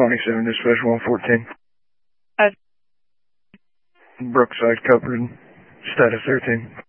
27, dispatch 114. Uh, Brookside covered, status 13.